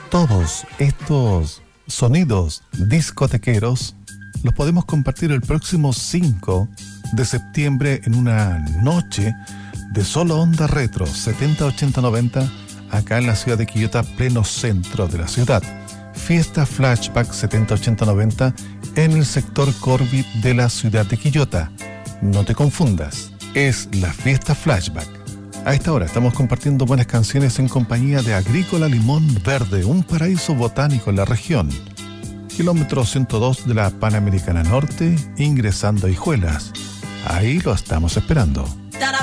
Todos estos sonidos discotequeros los podemos compartir el próximo 5 de septiembre en una noche de solo onda retro 70, 80, 90 acá en la ciudad de Quillota, pleno centro de la ciudad. Fiesta Flashback 70, 80, 90 en el sector Corbit de la ciudad de Quillota. No te confundas, es la Fiesta Flashback. A esta hora estamos compartiendo buenas canciones en compañía de Agrícola Limón Verde, un paraíso botánico en la región. Kilómetro 102 de la Panamericana Norte, ingresando a Hijuelas. Ahí lo estamos esperando.